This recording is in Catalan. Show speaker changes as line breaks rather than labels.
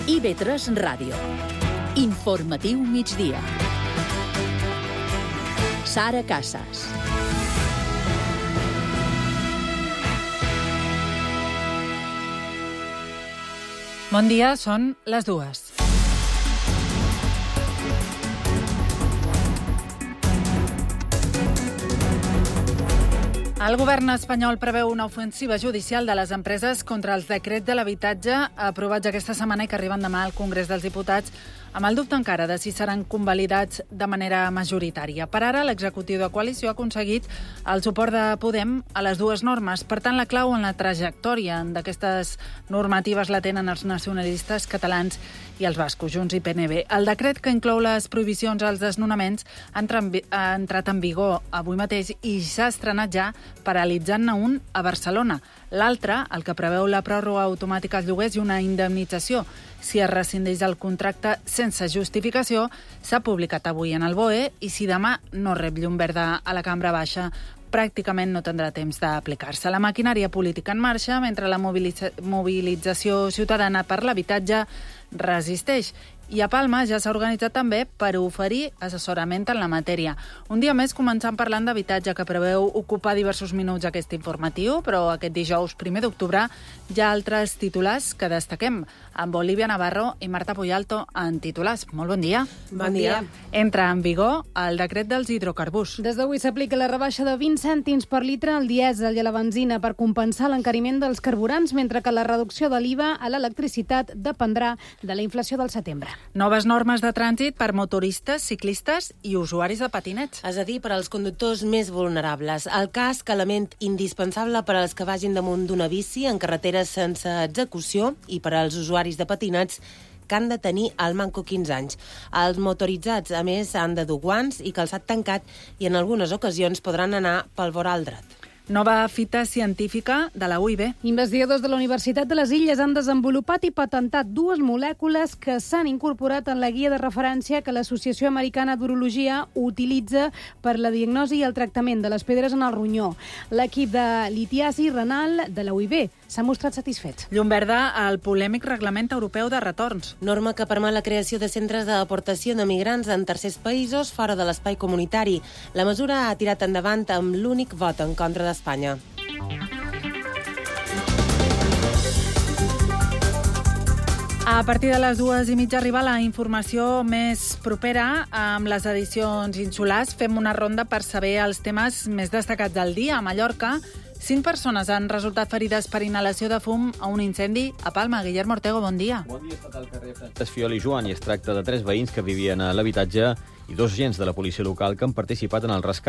IB3 Ràdio. Informatiu migdia. Sara Casas.
Bon dia, són les 2. El govern espanyol preveu una ofensiva judicial de les empreses contra els decrets de l'habitatge aprovats aquesta setmana i que arriben demà al Congrés dels Diputats, amb el dubte encara de si seran convalidats de manera majoritària. Per ara, l'executiu de coalició ha aconseguit el suport de Podem a les dues normes. Per tant, la clau en la trajectòria d'aquestes normatives la tenen els nacionalistes catalans i els bascos, Junts i PNB. El decret que inclou les prohibicions als desnonaments ha entrat en vigor avui mateix i s'ha estrenat ja, paralitzant-ne un a Barcelona. L'altre, el que preveu la pròrroga automàtica als lloguers i una indemnització si es rescindeix el contracte sense justificació, s'ha publicat avui en el BOE i si demà no rep llum verda a la cambra baixa, pràcticament no tindrà temps d'aplicar-se. La maquinària política en marxa, mentre la mobilització ciutadana per l'habitatge resisteix. I a Palma ja s'ha organitzat també per oferir assessorament en la matèria. Un dia més començant parlant d'habitatge, que preveu ocupar diversos minuts aquest informatiu, però aquest dijous 1 d'octubre hi ha altres titulars que destaquem, amb Olivia Navarro i Marta Puyalto en titulars. Molt bon dia.
Bon dia.
Entra en vigor el decret dels hidrocarburs.
Des d'avui s'aplica la rebaixa de 20 cèntims per litre al dièsel i a la benzina per compensar l'encariment dels carburants, mentre que la reducció de l'IVA a l'electricitat dependrà de la inflació del setembre.
Noves normes de trànsit per motoristes, ciclistes i usuaris de patinets.
És a dir, per als conductors més vulnerables. El casc, element indispensable per als que vagin damunt d'una bici en carreteres sense execució i per als usuaris de patinets que han de tenir al manco 15 anys. Els motoritzats, a més, han de dur guants i calçat tancat i en algunes ocasions podran anar pel voral dret.
Nova fita científica de la UIB.
Investigadors de la Universitat de les Illes han desenvolupat i patentat dues molècules que s'han incorporat en la guia de referència que l'Associació Americana d'Urologia utilitza per la diagnosi i el tractament de les pedres en el ronyó. L'equip de litiasi renal de la UIB s'ha mostrat satisfet.
Llum verda al polèmic Reglament Europeu de Retorns.
Norma que permet la creació de centres de deportació de migrants en tercers països fora de l'espai comunitari. La mesura ha tirat endavant amb l'únic vot en contra d'Espanya.
A partir de les 2:30 arriba la informació més propera amb les edicions insulars. Fem una ronda per saber els temes més destacats del dia. A Mallorca, 5 persones han resultat ferides per inhalació de fum a un incendi a Palma. Guillermo Ortego, bon dia.
Bon dia, estat al carrer Francesc Fiol i Joan, i es tracta de 3 veïns que vivien a l'habitatge i 2 agents de la policia local que han participat en el rescat.